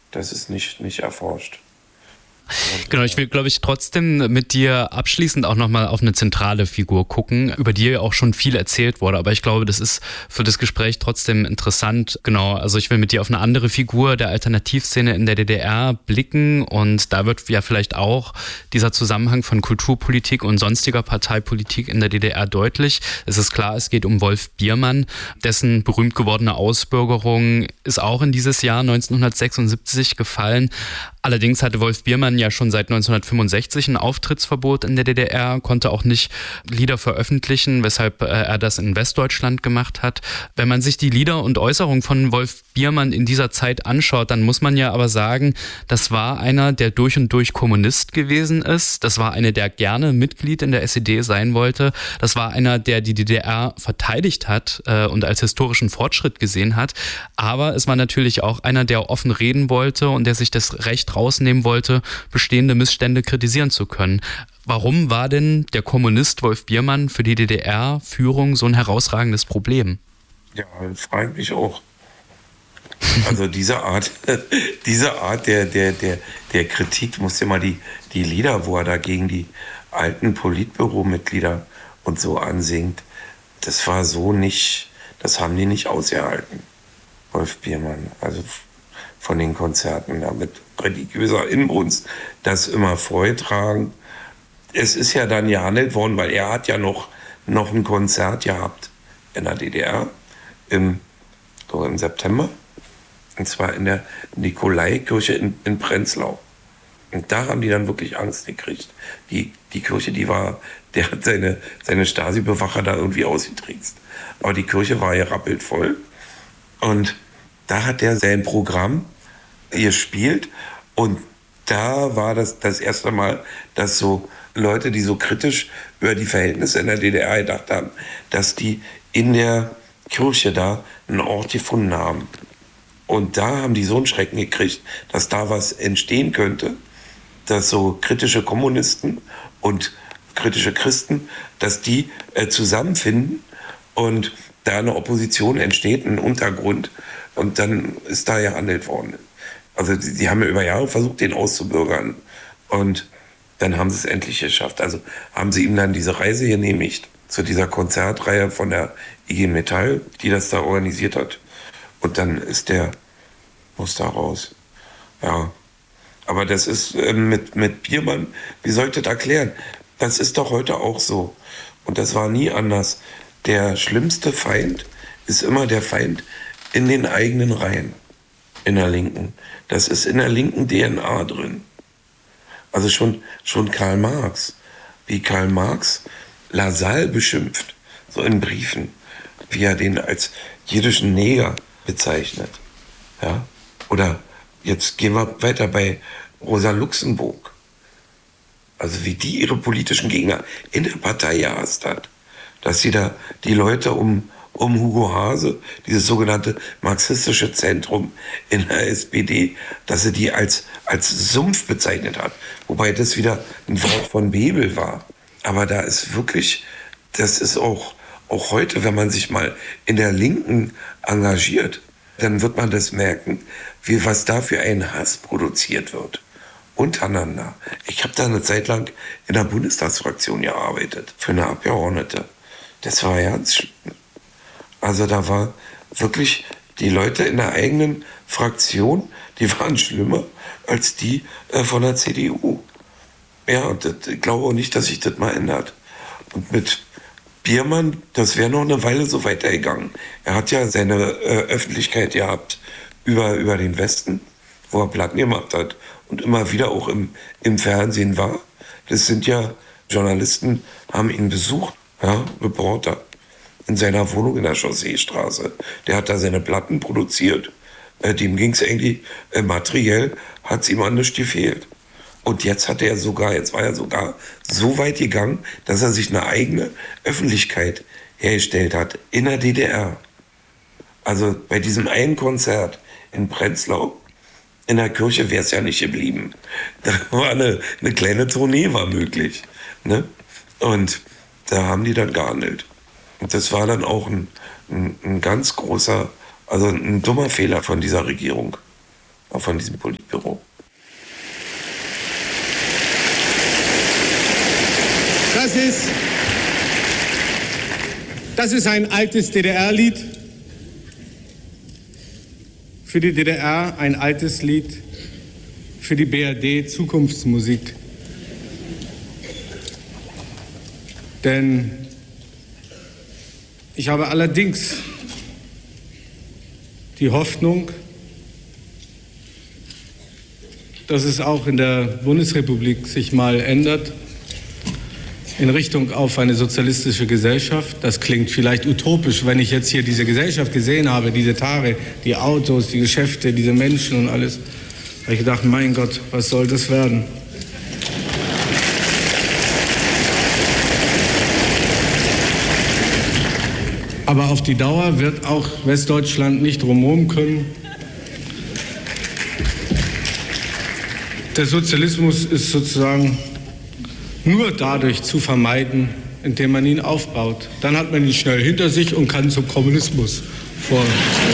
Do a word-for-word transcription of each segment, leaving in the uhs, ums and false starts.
Das ist nicht, nicht erforscht. Genau, ich will, glaube ich, trotzdem mit dir abschließend auch nochmal auf eine zentrale Figur gucken, über die ja auch schon viel erzählt wurde. Aber ich glaube, das ist für das Gespräch trotzdem interessant. Genau, also ich will mit dir auf eine andere Figur der Alternativszene in der D D R blicken. Und da wird ja vielleicht auch dieser Zusammenhang von Kulturpolitik und sonstiger Parteipolitik in der D D R deutlich. Es ist klar, es geht um Wolf Biermann. Dessen berühmt gewordene Ausbürgerung ist auch in dieses Jahr neunzehnhundertsechsundsiebzig gefallen. Allerdings hatte Wolf Biermann ja schon seit neunzehnhundertfünfundsechzig ein Auftrittsverbot in der D D R, konnte auch nicht Lieder veröffentlichen, weshalb er das in Westdeutschland gemacht hat. Wenn man sich die Lieder und Äußerungen von Wolf Biermann in dieser Zeit anschaut, dann muss man ja aber sagen, das war einer, der durch und durch Kommunist gewesen ist. Das war einer, der gerne Mitglied in der S E D sein wollte. Das war einer, der die D D R verteidigt hat äh, und als historischen Fortschritt gesehen hat. Aber es war natürlich auch einer, der offen reden wollte und der sich das Recht rausnehmen wollte, bestehende Missstände kritisieren zu können. Warum war denn der Kommunist Wolf Biermann für die D D R-Führung so ein herausragendes Problem? Ja, frage mich auch. Also diese Art, diese Art der, der, der, der Kritik, musst dir mal die, die Lieder, wo er da gegen die alten Politbüromitglieder und so ansingt, das war so nicht, das haben die nicht ausgehalten, Wolf Biermann. Also von den Konzerten da mit religiöser Inbrunst, das immer vorgetragen. Es ist ja dann gehandelt worden, weil er hat ja noch, noch ein Konzert gehabt in der D D R im, so im September. Und zwar in der Nikolaikirche in, in Prenzlau. Und da haben die dann wirklich Angst gekriegt. Die, die Kirche, die war, der hat seine, seine Stasi-Bewacher da irgendwie ausgetrickst. Aber die Kirche war ja rappelt voll. Und da hat er sein Programm gespielt. Und da war das das erste Mal, dass so Leute, die so kritisch über die Verhältnisse in der D D R gedacht haben, dass die in der Kirche da einen Ort gefunden haben. Und da haben die so einen Schrecken gekriegt, dass da was entstehen könnte, dass so kritische Kommunisten und kritische Christen, dass die äh, zusammenfinden und da eine Opposition entsteht, ein Untergrund. Und dann ist da gehandelt worden. Also die, die haben ja über Jahre versucht, den auszubürgern. Und dann haben sie es endlich geschafft. Also haben sie ihm dann diese Reise genehmigt zu dieser Konzertreihe von der I G Metall, die das da organisiert hat. Und dann ist der, muss da raus. Ja. Aber das ist äh, mit, mit Biermann, wie soll ich das erklären? Das ist doch heute auch so. Und das war nie anders. Der schlimmste Feind ist immer der Feind in den eigenen Reihen. In der Linken. Das ist in der linken D N A drin. Also schon, schon Karl Marx. Wie Karl Marx Lassalle beschimpft, so in Briefen, wie er den als jüdischen Neger bezeichnet. Ja? Oder jetzt gehen wir weiter bei Rosa Luxemburg. Also wie die ihre politischen Gegner in der Partei gehasst hat. Dass sie da die Leute um, um Hugo Hase, dieses sogenannte marxistische Zentrum in der S P D, dass sie die als, als Sumpf bezeichnet hat. Wobei das wieder ein Wort von Bebel war. Aber da ist wirklich, das ist auch, auch heute, wenn man sich mal in der Linken engagiert, dann wird man das merken, wie, was da für ein Hass produziert wird. Untereinander. Ich habe da eine Zeit lang in der Bundestagsfraktion gearbeitet, für eine Abgeordnete. Das war ganz schlimm. Also da war wirklich die Leute in der eigenen Fraktion, die waren schlimmer als die äh, von der C D U. Ja, und das, ich glaube auch nicht, dass sich das mal ändert. Und mit Biermann, das wäre noch eine Weile so weitergegangen. Er hat ja seine äh, Öffentlichkeit gehabt über, über den Westen, wo er Platten gemacht hat und immer wieder auch im, im Fernsehen war. Das sind ja Journalisten, haben ihn besucht, ja, Reporter, in seiner Wohnung in der Chausseestraße. Der hat da seine Platten produziert. Äh, dem ging es eigentlich äh, materiell, hat es ihm an nichts gefehlt. Und jetzt hat er sogar, jetzt war er sogar so weit gegangen, dass er sich eine eigene Öffentlichkeit hergestellt hat in der D D R. Also bei diesem einen Konzert in Prenzlau, in der Kirche wäre es ja nicht geblieben. Da war eine, eine kleine Tournee war möglich. Ne? Und da haben die dann gehandelt. Und das war dann auch ein, ein, ein ganz großer, also ein dummer Fehler von dieser Regierung. auch von diesem Politbüro. Das ist, das ist ein altes D D R-Lied. Für die D D R ein altes Lied, für die B R D Zukunftsmusik. Denn ich habe allerdings die Hoffnung, dass es auch in der Bundesrepublik sich mal ändert in Richtung auf eine sozialistische Gesellschaft. Das klingt vielleicht utopisch, wenn ich jetzt hier diese Gesellschaft gesehen habe, diese Tage, die Autos, die Geschäfte, diese Menschen und alles. Da habe ich gedacht, mein Gott, was soll das werden? Aber auf die Dauer wird auch Westdeutschland nicht drumherum können. Der Sozialismus ist sozusagen nur dadurch zu vermeiden, indem man ihn aufbaut. Dann hat man ihn schnell hinter sich und kann zum Kommunismus vorstellen.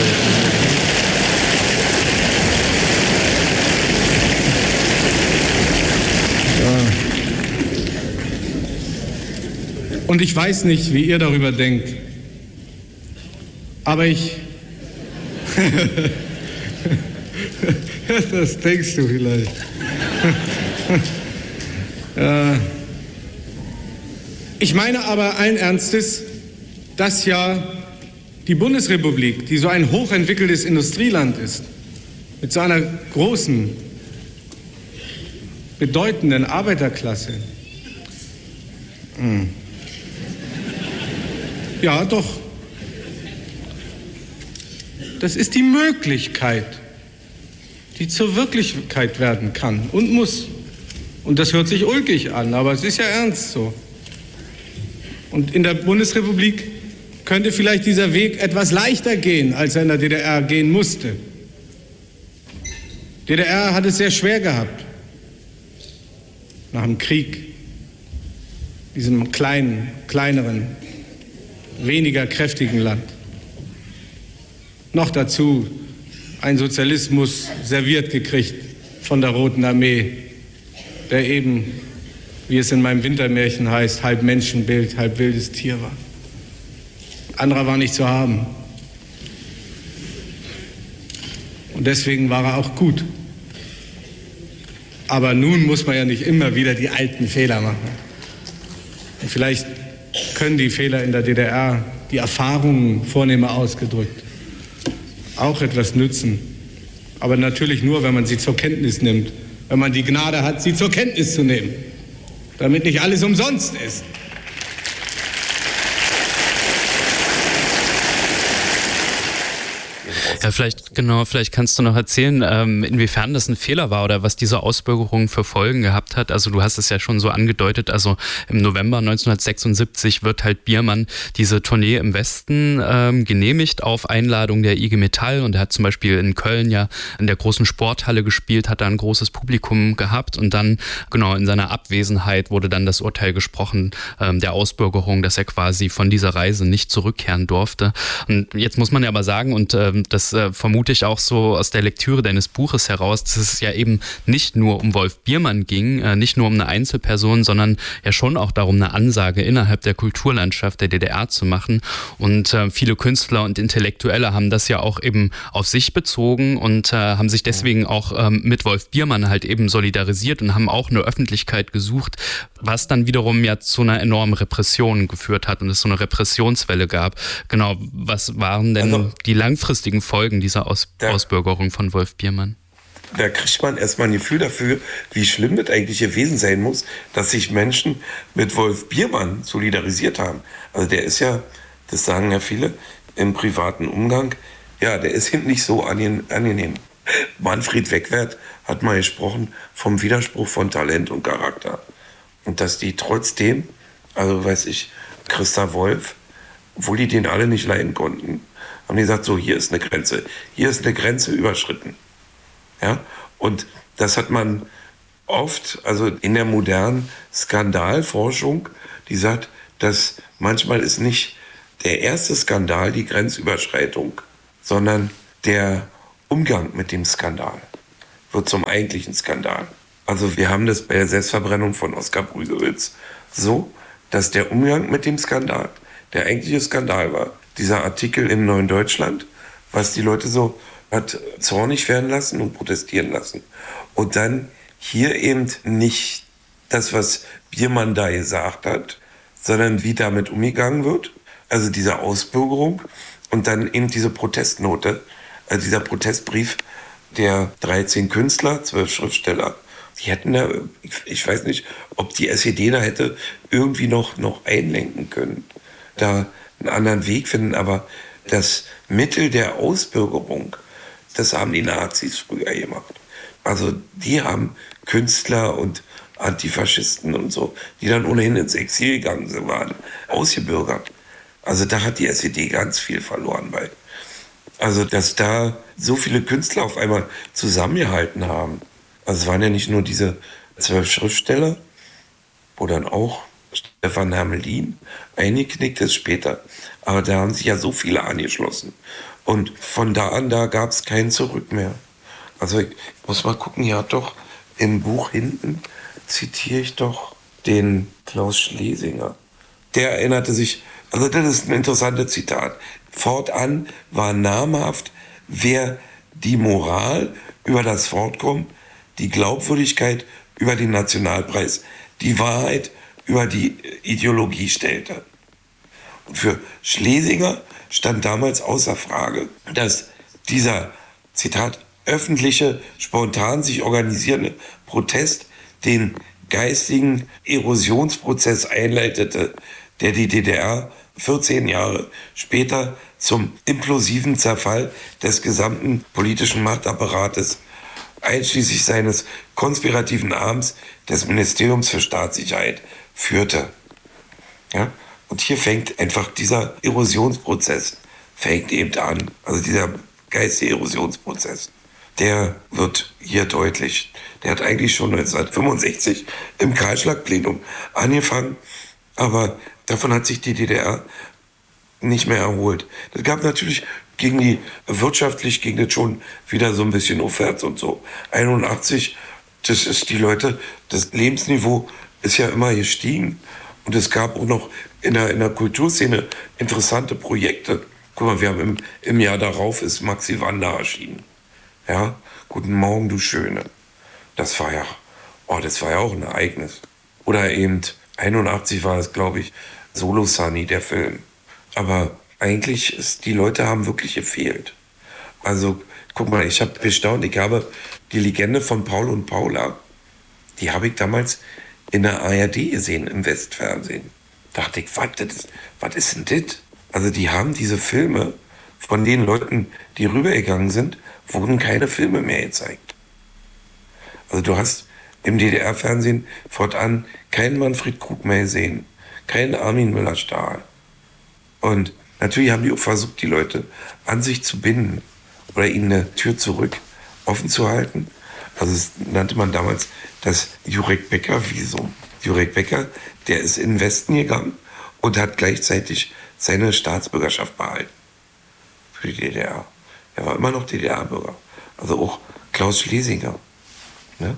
Ja. Und ich weiß nicht, wie ihr darüber denkt, aber ich... Das denkst du vielleicht. Ja. Ich meine aber allen Ernstes, dass ja die Bundesrepublik, die so ein hochentwickeltes Industrieland ist, mit so einer großen, bedeutenden Arbeiterklasse, hm. ja doch, das ist die Möglichkeit, die zur Wirklichkeit werden kann und muss. Und das hört sich ulkig an, aber es ist ja ernst so. Und in der Bundesrepublik könnte vielleicht dieser Weg etwas leichter gehen, als er in der D D R gehen musste. Die D D R hat es sehr schwer gehabt. Nach dem Krieg, diesem kleinen, kleineren, weniger kräftigen Land. Noch dazu ein Sozialismus serviert gekriegt von der Roten Armee, der eben, wie es in meinem Wintermärchen heißt, halb Menschenbild, halb wildes Tier war. Anderer war nicht zu haben. Und deswegen war er auch gut. Aber nun muss man ja nicht immer wieder die alten Fehler machen. Und vielleicht können die Fehler in der D D R, die Erfahrungen vornehmer ausgedrückt, auch etwas nützen. Aber natürlich nur, wenn man sie zur Kenntnis nimmt. Wenn man die Gnade hat, sie zur Kenntnis zu nehmen. Damit nicht alles umsonst ist. Ja, vielleicht, genau, vielleicht kannst du noch erzählen, ähm, inwiefern das ein Fehler war oder was diese Ausbürgerung für Folgen gehabt hat. Also du hast es ja schon so angedeutet, also im November neunzehnhundertsechsundsiebzig wird halt Biermann diese Tournee im Westen ähm, genehmigt auf Einladung der I G Metall und er hat zum Beispiel in Köln ja in der großen Sporthalle gespielt, hat da ein großes Publikum gehabt und dann, genau, in seiner Abwesenheit wurde dann das Urteil gesprochen, ähm, der Ausbürgerung, dass er quasi von dieser Reise nicht zurückkehren durfte. Und jetzt muss man ja aber sagen, und ähm, das äh, vermute ich auch so aus der Lektüre deines Buches heraus, dass es ja eben nicht nur um Wolf Biermann ging, äh, nicht nur um eine Einzelperson, sondern ja schon auch darum, eine Ansage innerhalb der Kulturlandschaft der D D R zu machen. Und äh, viele Künstler und Intellektuelle haben das ja auch eben auf sich bezogen und äh, haben sich deswegen auch ähm, mit Wolf Biermann halt eben solidarisiert und haben auch eine Öffentlichkeit gesucht, was dann wiederum ja zu einer enormen Repression geführt hat und es so eine Repressionswelle gab. Genau, was waren denn also, die langfristigen Folgen dieser Aus- da, Ausbürgerung von Wolf Biermann? Da kriegt man erstmal ein Gefühl dafür, wie schlimm das eigentlich gewesen sein muss, dass sich Menschen mit Wolf Biermann solidarisiert haben. Also der ist ja, das sagen ja viele, im privaten Umgang, ja, der ist nicht so angenehm. Manfred Wegwert hat mal gesprochen vom Widerspruch von Talent und Charakter. Und dass die trotzdem, also weiß ich, Christa Wolf, obwohl die den alle nicht leiden konnten, haben die gesagt, so, hier ist eine Grenze. Hier ist eine Grenze überschritten. Ja? Und das hat man oft, also in der modernen Skandalforschung, die sagt, dass manchmal ist nicht der erste Skandal die Grenzüberschreitung, sondern der Umgang mit dem Skandal. wird zum eigentlichen Skandal. Also wir haben das bei der Selbstverbrennung von Oskar Brügewitz so, dass der Umgang mit dem Skandal, der eigentliche Skandal war, dieser Artikel im Neuen Deutschland, was die Leute so hat zornig werden lassen und protestieren lassen. Und dann hier eben nicht das, was Biermann da gesagt hat, sondern wie damit umgegangen wird, also diese Ausbürgerung und dann eben diese Protestnote, also dieser Protestbrief der dreizehn Künstler, zwölf Schriftsteller. Die hätten da, ich weiß nicht, ob die S E D da hätte irgendwie noch, noch einlenken können, da einen anderen Weg finden, aber das Mittel der Ausbürgerung, das haben die Nazis früher gemacht. Also die haben Künstler und Antifaschisten und so, die dann ohnehin ins Exil gegangen sind, waren ausgebürgert. Also da hat die S E D ganz viel verloren bei. Also dass da so viele Künstler auf einmal zusammengehalten haben. Also es waren ja nicht nur diese zwölf Schriftsteller, wo dann auch Stefan Hermelin eingeknickt ist später. Aber da haben sich ja so viele angeschlossen. Und von da an, da gab es kein Zurück mehr. Also ich muss mal gucken, hier hat doch im Buch hinten, zitiere ich doch den Klaus Schlesinger. Der erinnerte sich, also das ist ein interessantes Zitat. Fortan war namhaft, wer die Moral über das Fortkommen, die Glaubwürdigkeit über den Nationalpreis, die Wahrheit über die Ideologie stellte. Und für Schlesinger stand damals außer Frage, dass dieser, Zitat, öffentliche, spontan sich organisierende Protest den geistigen Erosionsprozess einleitete, der die D D R vierzehn Jahre später zum implosiven Zerfall des gesamten politischen Machtapparates, einschließlich seines konspirativen Arms des Ministeriums für Staatssicherheit, führte. Ja? Und hier fängt einfach dieser Erosionsprozess, fängt eben an. Also dieser geistige Erosionsprozess, der wird hier deutlich. Der hat eigentlich schon neunzehnhundertfünfundsechzig im Kahlschlagplenum angefangen, aber davon hat sich die D D R nicht mehr erholt. Das gab natürlich gegen die, wirtschaftlich ging das schon wieder so ein bisschen aufwärts und so. einundachtzig, das ist die Leute, das Lebensniveau ist ja immer gestiegen. Und es gab auch noch in der, in der Kulturszene interessante Projekte. Guck mal, wir haben im, im Jahr darauf ist Maxi Wander erschienen. Ja, Guten Morgen, du Schöne. Das war ja, oh, das war ja auch ein Ereignis. Oder eben einundachtzig war es, glaube ich, Solo Sunny, der Film. Aber eigentlich ist, die Leute haben wirklich gefehlt. Also, guck mal, ich habe bestaunt, ich habe die Legende von Paul und Paula, die habe ich damals in der A R D gesehen, im Westfernsehen. Dachte ich, was, das, was ist denn das? Also die haben diese Filme, von den Leuten, die rübergegangen sind, wurden keine Filme mehr gezeigt. Also du hast im D D R-Fernsehen fortan keinen Manfred Krug mehr gesehen, keinen Armin Müller-Stahl. Und natürlich haben die auch versucht, die Leute an sich zu binden oder ihnen eine Tür zurück offen zu halten. Also das nannte man damals das Jurek-Becker-Visum. Jurek Becker, der ist in den Westen gegangen und hat gleichzeitig seine Staatsbürgerschaft behalten für die D D R. Er war immer noch D D R-Bürger. Also auch Klaus Schlesinger. Ne?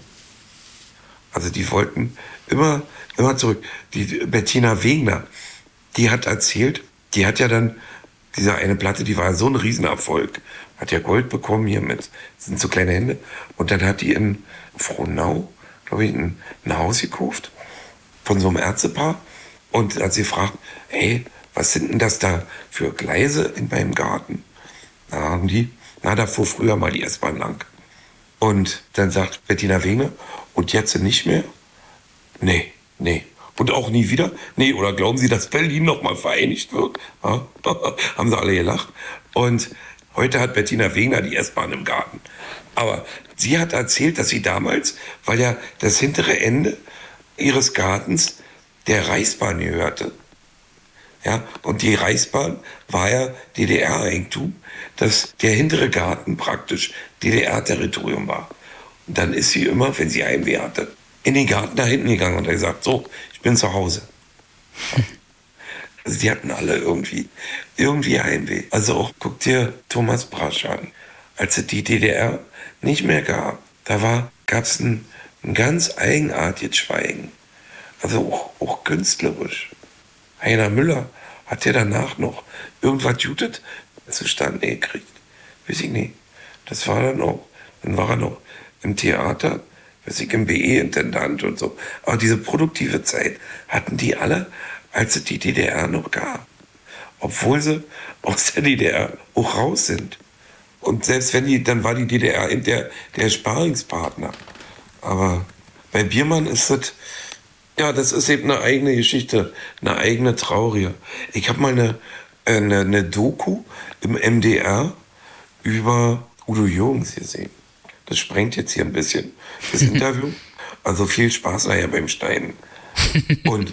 Also die wollten immer, immer zurück. Die Bettina Wegner, die hat erzählt, die hat ja dann, diese eine Platte, die war so ein Riesenerfolg, hat ja Gold bekommen hier mit, das sind so kleine Hände. Und dann hat die in Frohnau, glaube ich, ein, ein Haus gekauft von so einem Ärztepaar. Und hat sie gefragt, hey, was sind denn das da für Gleise in meinem Garten? Da haben die, na, da fuhr früher mal die S-Bahn lang. Und dann sagt Bettina Wegner, und jetzt nicht mehr? Nee, nee. Und auch nie wieder? Nee, oder glauben Sie, dass Berlin noch mal vereinigt wird? Ja? Haben sie alle gelacht. Und heute hat Bettina Wegner die S-Bahn im Garten. Aber sie hat erzählt, dass sie damals, weil ja das hintere Ende ihres Gartens der Reichsbahn gehörte. Ja, und die Reichsbahn war ja D D R-Eigentum, dass der hintere Garten praktisch D D R-Territorium war. Und dann ist sie immer, wenn sie Heimweh hatte, in den Garten da hinten gegangen und hat gesagt, so, ich bin zu Hause. Ja. Also die hatten alle irgendwie, irgendwie Heimweh. Also auch, guck dir Thomas Brasch an. Als es die D D R nicht mehr gab, da war, gab es ein, ein ganz eigenartiges Schweigen. Also auch, auch künstlerisch. Heiner Müller hat ja danach noch irgendwas Jutet zustande gekriegt. Weiß ich nicht. Das war dann auch, dann war er noch im Theater, weiß ich, im B E-Intendant und so. Aber diese produktive Zeit hatten die alle, als es die D D R noch gab. Obwohl sie aus der D D R auch raus sind. Und selbst wenn die, dann war die D D R der, der Sparingspartner. Aber bei Biermann ist das, ja, das ist eben eine eigene Geschichte, eine eigene traurige. Ich habe mal eine, eine, eine Doku im M D R über Udo Jürgens gesehen. Das sprengt jetzt hier ein bisschen das Interview. Also viel Spaß nachher beim Steinen. Und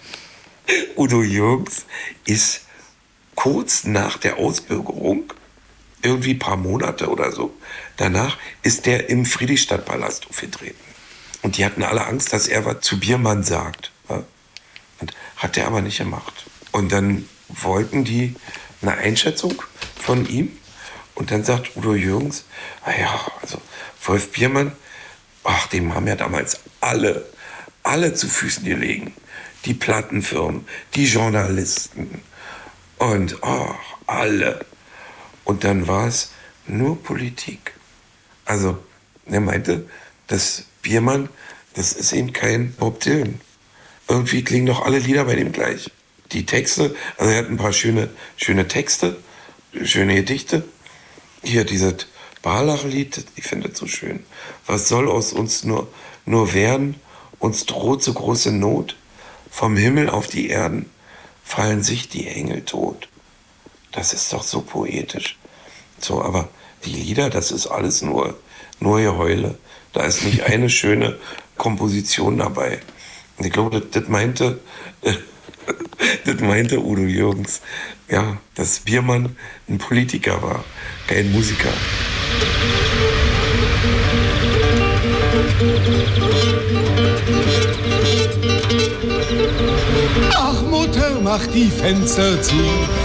Udo Jürgens ist kurz nach der Ausbürgerung, irgendwie ein paar Monate oder so, danach ist der im Friedrichstadtpalast aufgetreten. Und die hatten alle Angst, dass er was zu Biermann sagt. Ja? Und hat er aber nicht gemacht. Und dann wollten die eine Einschätzung von ihm. Und dann sagt Udo Jürgens, naja, also Wolf Biermann, ach, dem haben ja damals alle, alle zu Füßen gelegen. Die Plattenfirmen, die Journalisten und ach, alle. Und dann war es nur Politik. Also er meinte, dass Biermann, das ist eben kein Bob Dylan. Irgendwie klingen doch alle Lieder bei dem gleich. Die Texte, also er hat ein paar schöne, schöne Texte, schöne Gedichte. Hier dieses Barlach-Lied, ich finde es so schön. Was soll aus uns nur, nur werden? Uns droht so große Not. Vom Himmel auf die Erden fallen sich die Engel tot. Das ist doch so poetisch. So, aber die Lieder, das ist alles nur, nur Geheule. Da ist nicht eine schöne Komposition dabei. Und ich glaube, das, das meinte, das meinte Udo Jürgens. Ja, dass Biermann ein Politiker war, kein Musiker. Ach Mutter, mach die Fenster zu.